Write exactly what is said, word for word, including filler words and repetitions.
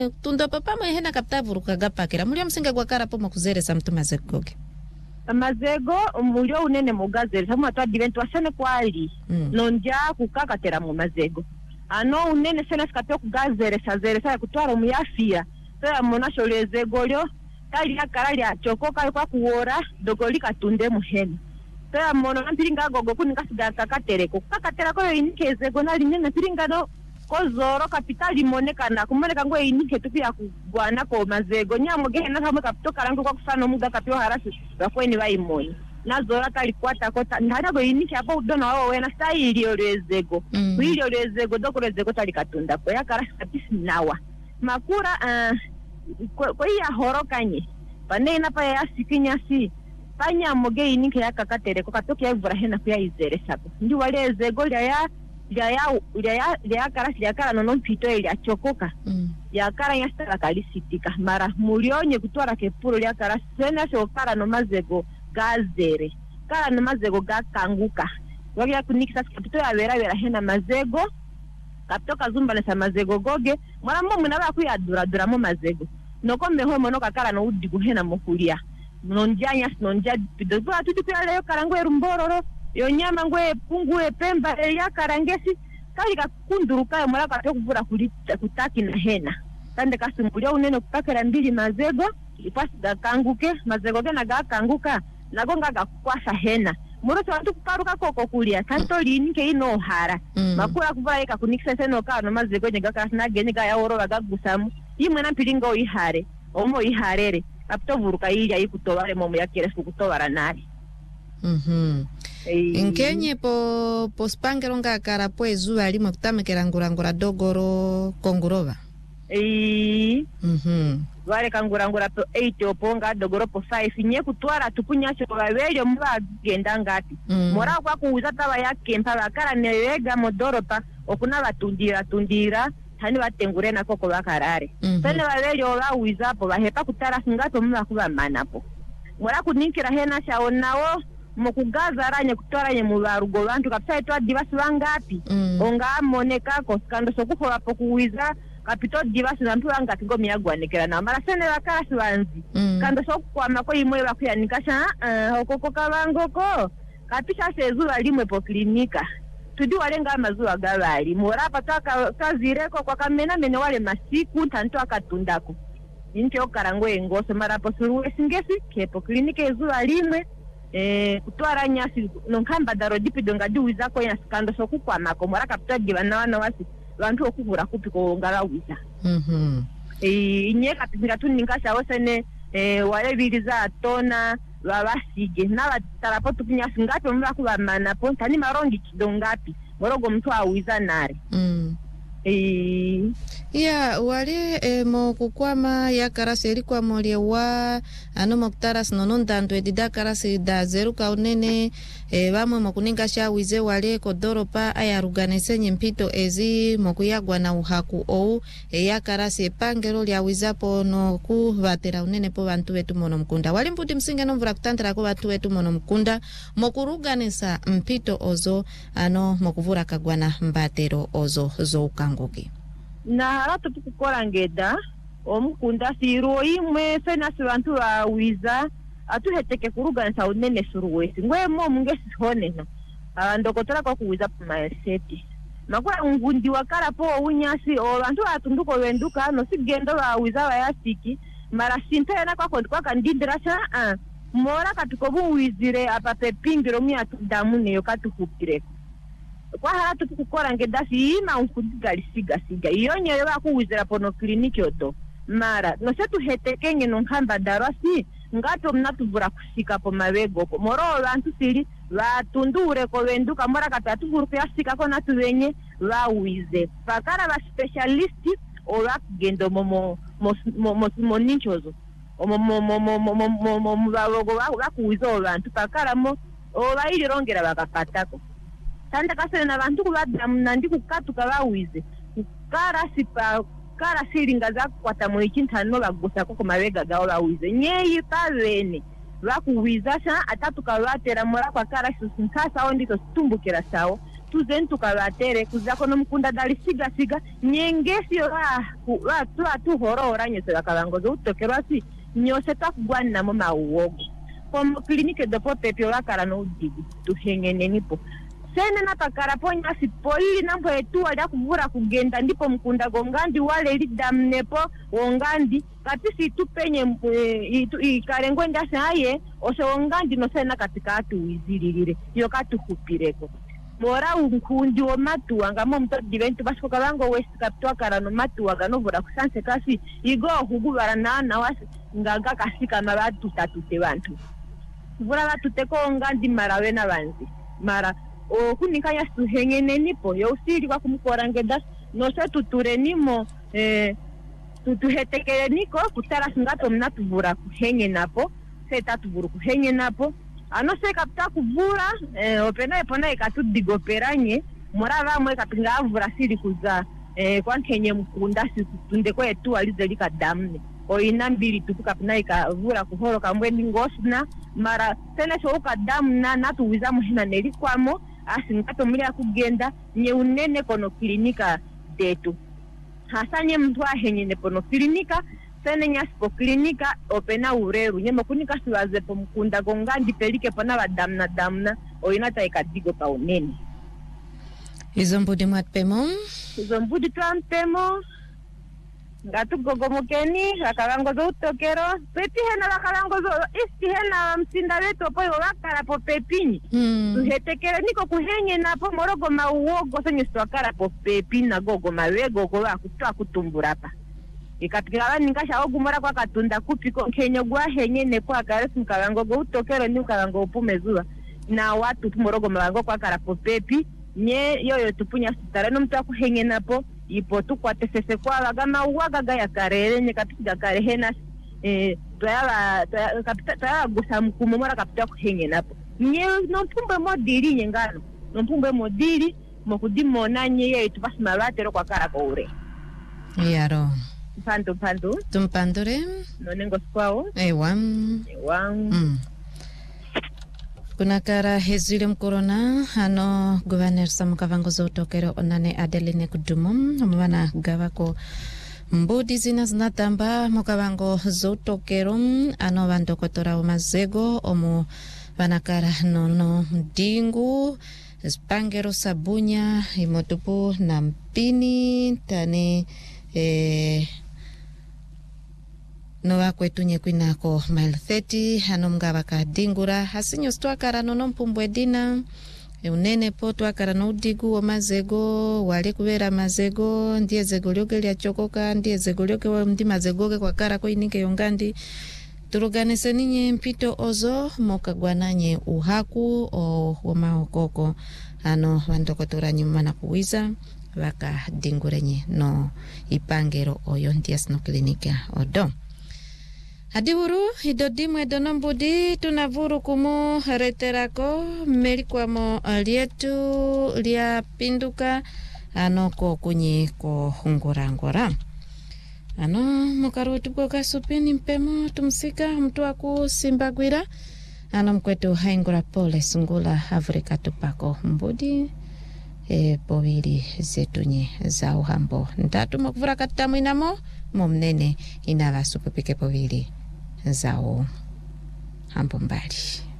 tundo papa mwe hena kapta vuruka gapakira mulio msinga gwa karapo makuzeresa mtu mazegoge amazego mulio unene mugazeresa mu atwa divento asane kwali mm. nonja kukakatera mu mazego ano unene sene sikatyo kugazeresa zeresa kutwara mu yafia so mona sholezego lyo kali akarali achokoka kwa kuora dogoli katunde muhene so mona mpiringa gogo kuninga sigaka katereko kakatera ko inikeze nali nyene piringa no kozoro kapitali monekana kumoneka ngo inike tupia kugwana ko mazego nyamuge na hamwe kapito karango kwa kufana muga kapio harasi bakweni bayimoni nazora kali kwata ko ndana go inike apo udona wao wena style olezego mm. Wili olezego dokorezego tali katunda ko yakara kapisi nawa makura uh, ko ya horokanye bane na pa ya sikinya si panya muge inike yakakatere ko katoki ya Ibrahim kuya izere sako ndi walezego ya ya ya ya ya kara ya kara no mpito ile achokoka mm. ya kara ya stara kalisitika mara mulionye kutwara kepuro ya kara sena sho kara no mazego gazere kara no mazego gakanguka wabya kunikisa kapito ya vera vera hena mazego kapito kazumba na mazego goge mara mmo muna ba kuyadura dura mo mazego noko meho mono kakara no udigu hena mokulia nonjanya nonja pido kwa tutu kwa leo karangwe rumbororo yonyama ngwe pungue pemba ya karangesi kali kakunduruka mara katyo kuvura kulita kutaki na hena kande kasumbulia unene kupakera mbili mazego ipasi gakanguke mazego gena gakanguka nagonga gakwasa hena muroto watu kuparuka koko kulia tanto linike ino hara mm. makura kuvura eka kunikisa seno kano mazego nyega kasna gene ga yaoro bagagusamu yimwe na piringa oyihare omo iharere apto vuruka ili ayikutobare momo yakire kutobara nari mhm Hey. Nkenye po pospangeronga karapo ezuwa limo kutamekera ngurangura dogoro konguroba. Eh. Mhm. Wale kangurangura po eight oponga dogoro po five nye kutwara tupunyasho babelyo mba genda ngati. Mm. Mora kwa kuuza taba yake mpaba kara newega modoropa okuna batundira tundira tani batengure na koko bakarare. Mm-hmm. Tene babelyo bawiza po bahepa kutara singato mba kuba manapo. Mora kunikira hena shaonawo mukugaza aranye kutoranye mu barugo bantu kapsa etwa divasi bangapi mm. onga moneka ko skando sokuko apo kuwiza kapito divasi bantu bangati ngo miyagwanekera na mara sene bakasi banzi mm. kando sokwa mako imwe bakuyanikasha uh, okoko kabangoko kapisha sezuwa limwe po klinika tudi walenga mazuwa gabali mora pataka kazireko kwa kamena mene wale masiku tanto akatundako nintyo karangwe ngoso mara po suruwe singesi kepo klinika ezuwa limwe eh kutwara nyasi nonkamba daro dipido ngadiwiza ko yasikando sokukwa mako mara kapita gibana wana wasi bantu okuvura kupiko ngala wiza mhm eh nyeka tinga tuningasha wosene eh wale biliza tona babasige na batarapo tupinyasi ngato mura kubamana ponta ni marongi kidongapi morogo mtu awiza nare mm eh ya wale e, mo kukwama ya karasi ilikuwa molie wa ano moktaras nonondandu edida karasi da zeru kaunene e, vamwe mokuninga shawize wale kodoropa ayaruganese nyempito ezi mokuyagwa na uhaku ou e, ya karasi epangero lyawizapo no kuvatera unene po bantu betu mono mkunda wale mputi msinge nomvura kutantara ko bantu betu mono mkunda mokuruganesa mpito ozo ano mokuvura kagwana mbatero ozo zo ukanguki na harato tukukora ngeda omukunda siro imwe fena sibantu bawiza atuheteke kuruganisa unene suruwesi ngwe mo mungesi honena ndokotora kwa kuwiza pamaeseti makwa ngundi wakara po unyasi o bantu atunduko wenduka no sigendo bawiza bayasiki mara sintena kwa kwa kandindira cha ah mora katukobu wizire apa pepingiro mi atudamu ne yokatukupire kwa haratu tukukora ngedasi ima unkudigali siga siga iyonye bakuwizira pono kliniki oto mara no setu hetekenge no nkamba darasi ngato mnatuvura kusika po mabego moro bantu siri batundure ko benduka mora katatu vuru yasika ko natubenye bawize pakara ba specialist o bakgendo momo mo mo ninchozo o mo mo mo mo mo mo mo bakuwiza abantu pakara mo o bayirongera bakapatako tanda kasere na bantu kubadda mnandi kukatu kabawize kukara sipa kara siringa za kwata mu ikintano bagusa ko mabega gawo bawize nyeyi pavene bakuwiza sha atatu kabatera mora kwa kara susinkasa ondito tumbukira sawo tuzentu kabatere kuzako no mkunda dali siga siga nyengesio la la tu tu horora nyese bakabangozo utokerwa si nyose takugwana mu mauogo como clinique de popepio la kara no digi tuhengene nipo sene na takara ponya si poili nambo etu ala kuvura kugenda ndipo mkunda gongandi wale lidamnepo wongandi katisi tupenye ikarengo ndase aye ose wongandi no sena katika atu wizililire yo katuhupireko mora unkundi wo matuwa ngamo mto diventu basiko kabango west kapitwa karano matuwa ganovura kusanse kasi igo hugubara nana wasi ngaga kasika mabatu tatute bantu vura batute ko ngandi marawe na banzi mara o kunikanya suhengene nipo yo usiri kwa kumukora ngeda no se tuturenimo eh tutuhetekere niko kutara singato mnatuvura kuhenye napo se tatuvuru kuhenye napo ano se kapita kuvura eh, opena epona ikatu digoperanye morava mwe kapinga avura siri kuza eh, kwa kenye mkunda si tunde kwa etu alizalika damne o inambili tuku kapina ikavura kuhoro kamwe ngosna mara sene so uka damna natu wizamu hina nelikwamo asi ngato muli akugenda nye unene kono klinika detu hasanye mtu ahenye kono klinika sene nyasipo klinika opena ureru nyema kunika siwaze po mkunda gongandi pelike pona badamna damna o inata ikadigo pa unene izo mbudi mwatpemo izo mbudi twampemo ngatu gogomokeni akalangozo utokero pepi hena akalangozo isti hena msinda wetu po wakara po pepini mm. tuhetekere niko kuhenye na po morogo mauogo senye swakara po pepini na gogo mawego gogo akutoa kutumbura pa ikatikala ningasha ogumara kwa katunda kupiko kenyo gwa henye ne kwa karesi mkalango go utokero ni mkalango upumezuwa na watu tumorogo malango kwa karapo pepi nye yoyo tupunya sitareno mtu akuhenye napo ipo tu kwa tesese kwa wagama uwaga gaya karele nye kapita karehena eh tuya kapita tuya gusa mkumomora kapita kuhenye napo nye nompumbe modiri nyengano nompumbe modiri mokudimona nye yoyo tupasi malatero kwa karako ure yaro Pandu pandu. Tumpandure. No nengo skwao. Ewa. Ewa. Mm. Kuna kara hezile mkorona ano governor samukavangozo utokero onane Adeline Kudumum mwana gavako mbudi zina zinatamba mukavango zotokero ano vandokotora umazego omu vanakara nono mdingu spangero sabunya imotupu na mpini tani eh noa kwetu nyekwinako mile thirty hano mgava ka dingura hasinyo stwakara nono mpumbwe dina unene po twakara no udigu wa mazego wale kubera mazego ndiye zego lyoke lya chokoka ndiye zego lyoke wa mdi mazego kwa kara ko inike yongandi turuganise ninye mpito ozo mokagwananye uhaku o wamaokoko ano wandokotora nyuma na kuwiza waka dingurenye no ipangero oyo ndias no klinika odo Adiburu idodimwe donombudi tunavuru kumu reterako melikwamo lietu lia pinduka anoko kunyi ko hungurangora ano mukarutu kwa supini mpemo tumsika mtu aku simbagwira ano mkwetu haingura pole sungula Afrika tupako mbudi e povili zetunye za uhambo ndatu makuvura katamu inamo momnene inava supupike povili zao hambo mbali.